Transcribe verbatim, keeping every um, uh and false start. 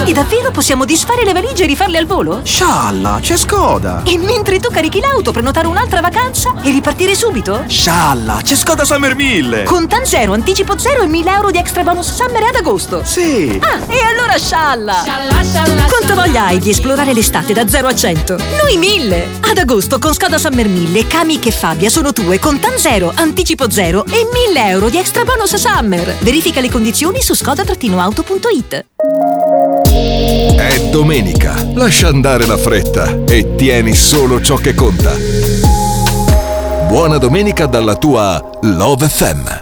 Quindi davvero possiamo disfare le valigie e rifarle al volo? Scialla, c'è Skoda! E mentre tu carichi l'auto, prenotare un'altra vacanza e ripartire subito? Scialla, c'è Skoda Summer mille! Contan zero, anticipo zero e mille euro di extra bonus summer ad agosto. Sì! Ah, e allora scialla! Scialla, scialla! Quanto voglia hai di esplorare l'estate da zero a cento? Noi mille! Ad agosto con Skoda Summer mille, Kami e Fabia sono tue, Contan zero, anticipo zero e mille euro di extra bonus summer. Verifica le condizioni su skoda auto punto it. È domenica, lascia andare la fretta e tieni solo ciò che conta. Buona domenica dalla tua Love F M.